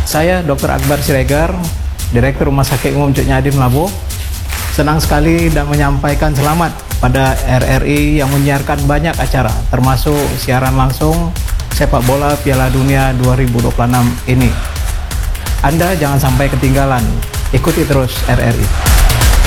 Saya Dr. Akbar Siregar, Direktur Rumah Sakit Umum Cuk Nyadim Labuh. Senang sekali dan menyampaikan selamat pada RRI yang menyiarkan banyak acara, termasuk siaran langsung sepak bola Piala Dunia 2026 ini. Anda jangan sampai ketinggalan, ikuti terus RRI.